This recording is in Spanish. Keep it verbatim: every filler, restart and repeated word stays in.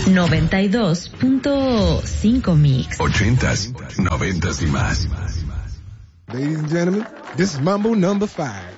noventa y dos punto cinco Mix. Ochentas, noventas y más. Ladies and gentlemen, this is Mambo number five.